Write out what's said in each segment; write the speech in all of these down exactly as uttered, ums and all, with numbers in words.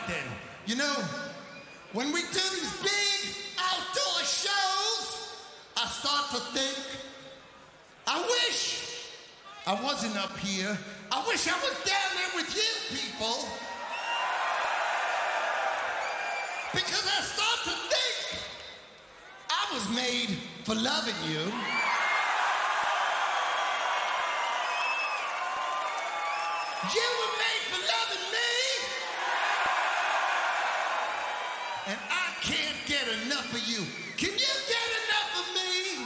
then. You know, when we do these big outdoor shows, I start to think, I wish I wasn't up here. I wish I was down there with you people. Because I start to think I was made for loving you. You were made for loving me. And I can't get enough of you. Can you get enough of me?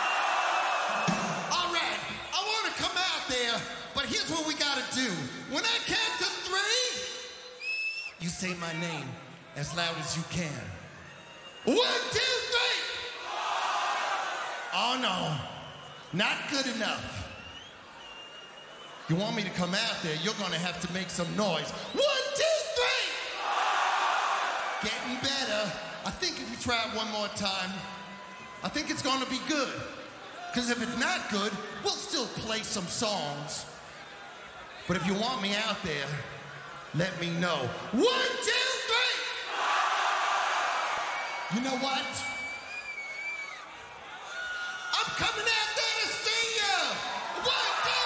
All right, I want to come out there, but here's what we got to do. When I count to three, you say my name as loud as you can. One, two, three. Oh, no. Not good enough. You want me to come out there, you're going to have to make some noise. One, two, three. Getting better. I think if we try it one more time, I think it's going to be good. Because if it's not good, we'll still play some songs. But if you want me out there, let me know. One, two, three. You know what? I'm coming out